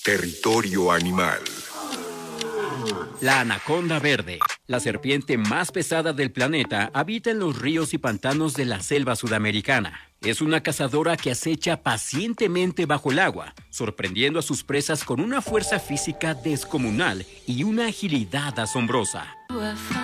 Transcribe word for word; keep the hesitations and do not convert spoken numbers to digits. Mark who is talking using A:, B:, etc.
A: Territorio animal.
B: La anaconda verde, la serpiente más pesada del planeta, habita en los ríos y pantanos de la selva sudamericana. Es una cazadora que acecha pacientemente bajo el agua, sorprendiendo a sus presas con una fuerza física descomunal y una agilidad asombrosa.